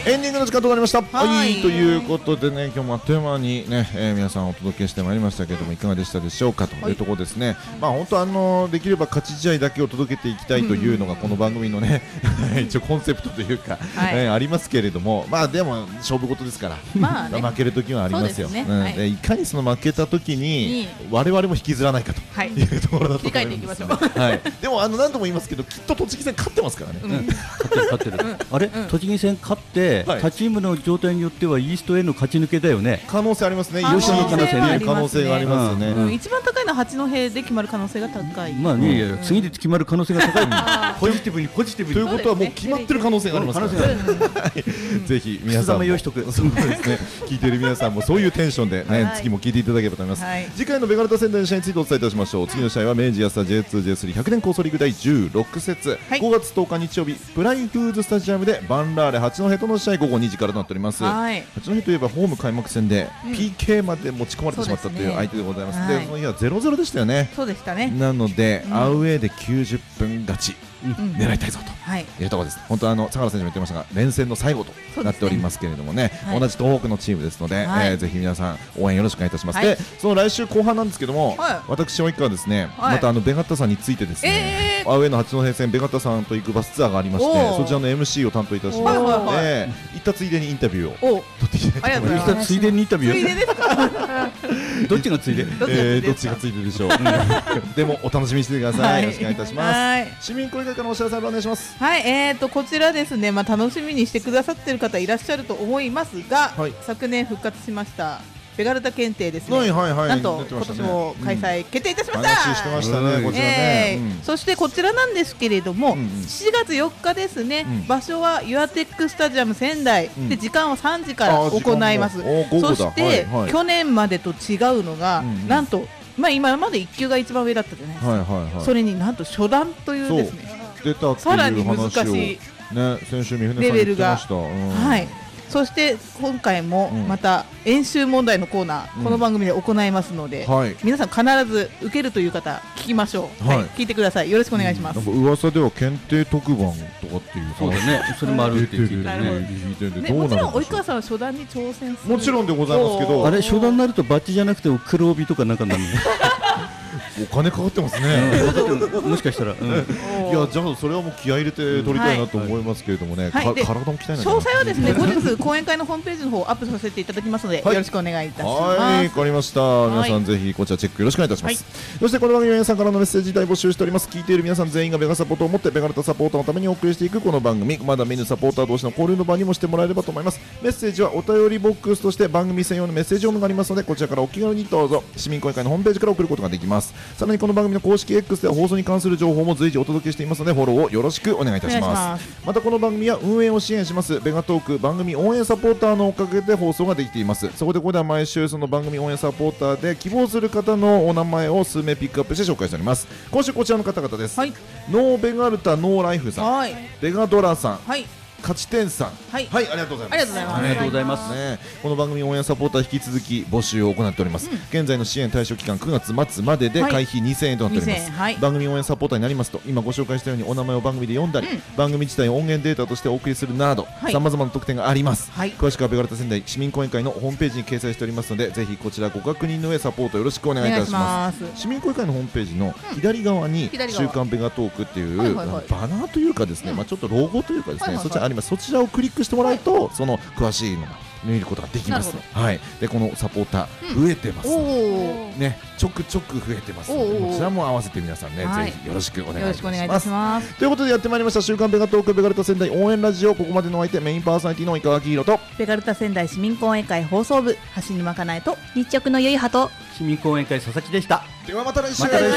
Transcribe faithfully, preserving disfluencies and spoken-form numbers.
エンディングの時間となりました。 はい、 はい、ということでね、今日もあっという間にね、えー、皆さんお届けしてまいりましたけれども、いかがでしたでしょうかというところですね。はい、まあ本当あのできれば勝ち試合だけを届けていきたいというのがこの番組のね一応コンセプトというか、はい、えー、ありますけれども、まあでも勝負事ですから、まあね、負ける時はありますよ。そうですね、うん、はい、でいかにその負けた時に我々も引きずらないかというところだと思います。はい。でもあの何度も言いますけど、きっと栃木戦勝ってますからね。うん、 勝ってる勝ってる。うん、あれ、うん、栃木戦勝って、はい、他チームの状態によってはイーストへの勝ち抜けだよね。 可能性ありますね。 優勝の可能性ね。 可能性がありますよね。 うん、一番高いのは八戸で決まる可能性が高い。 まあね、うん、次で決まる可能性が高い。ポジティブにポジティブに。 ということはもう決まってる可能性がありますから。ぜひ皆さんも用意しとく。そうですね。聞いている皆さんもそういうテンションでね、次も聞いていただければと思います。次回のベガルタ仙台の試合についてお伝えいたしましょう。次の試合は明治安田 ジェイツー、ジェイスリーひゃくねん構想リーグだいじゅうろく節、ごがつとおか日曜日、プライフーズスタジアムでバンラーレ八戸との試合、ごごにじからとなっております。八戸といえばホーム開幕戦で ピーケー まで持ち込まれてしまったという相手でございます。で、その日はゼロゼロでしたよね。 そうでしたね。 なのでアウェーできゅうじゅっぷん勝ち狙いたいぞというところです。本当あの相良選手も言ってましたが、連戦の最後となっておりますけれどもね、同じ東北のチームですので、えー、ぜひ皆さん応援よろしくお願いいたします。で、その来週後半なんですけども、私及川はですね、またあのベガッタさんについてですね、アウェーの八戸戦ベガッタさんと行くバスツアーがありまして、そちらの エムシー を担当いたしますので、行ったついでにインタビューを取っていきたいと思います。 行ったついでにインタビュー。どっちがついで？ えー、どっちがついででしょう。でもお楽しみにしてください。よろしくお願いいたします。市民声会からお知らせをお願いします。 はい、えーとこちらですね、まあ楽しみにしてくださっている方いらっしゃると思いますが、はい、昨年復活しましたベガルタ検定ですね。 はいはいはい、 なんと今年も開催決定いたしました。 話してましたね、こちらね。 そしてこちらなんですけれども、しちがつよっかですね。場所はユアテックスタジアム仙台で、時間はさんじから行います。そして去年までと違うのが、なんとまあ今までいっ級が一番上だったじゃないですか。それになんと初段というですね、さらに難しいレベルが、はい。そして今回もまた演習問題のコーナー、この番組で行いますので、皆さん必ず受けるという方聞きましょう。聞いてください。よろしくお願いします。 噂では検定特番とかっていう、 そうだね、それもあるって聞いてね。もちろん及川さんは初段に挑戦する、 もちろんでございますけど、 あれ初段になるとバッジじゃなくて黒帯とかなんかなるの。 お金かかってますね。 もしかしたら、いや、じゃあそれはもう気合い入れて取りたいなと思いますけれどもね。体も鍛えない。 詳細はですね、後日講演会のホームページの方アップさせていただきますので、よろしくお願いいたします。 はい、わかりました。皆さんぜひこちらチェックよろしくお願いいたします。そしてこの番組は皆さんからのメッセージ大募集しております。聞いている皆さん全員がベガサポートを持ってベガルタサポーターのためにお送りしていくこの番組、まだ見ぬサポーター同士の交流の場にもしてもらえればと思います。メッセージはお便りボックスとして番組専用のメッセージフォームがありますので、こちらからお気軽にどうぞ。市民講演会のホームページから送ることができます。さらにこの番組の公式 X では放送に関する情報も随時お届けしていますので、フォローをよろしくお願いいたします。またこの番組は運営を支援しますベガトーク番組応援サポーターのおかげで放送ができています。そこでここでは毎週その番組応援サポーターで希望する方のお名前を数名ピックアップして紹介しております。今週こちらの方々です。はい、ノーベガルタノーライフさん、はい、ベガドラさん、はい、勝ち点さん、はい、はい、ありがとうございます。 ありがとうございます。 ありがとうございますね。この番組応援サポーター引き続き募集を行っております。うん、現在の支援対象期間くがつ末までで会費にせんえんとなっております。はい、番組応援サポーターになりますと、今ご紹介したようにお名前を番組で読んだり、うん、番組自体を音源データとしてお送りするなど、さまざまな特典があります。はい、詳しくはベガルタ仙台市民講演会のホームページに掲載しておりますので、ぜひこちらご確認の上サポートよろしくお願いいたします。市民講演会のホームページの左側に週刊ベガトークっていうバナーというかですね、まあちょっとロゴというかですね、そちらあります。そちらをクリックしてもらうと、その詳しいのが見ることができます。はい。でこのサポーター増えてます。ね、ちょくちょく増えてます。こちらも合わせて皆さんね、ぜひよろしくお願いします。ということでやってまいりました週刊ベガトークベガルタ仙台応援ラジオ、ここまでのお相手メインパーソナリティの及川明宏とベガルタ仙台市民講演会放送部橋沼かなえと日直のゆいはと市民講演会佐々木でした。 ではまた来週。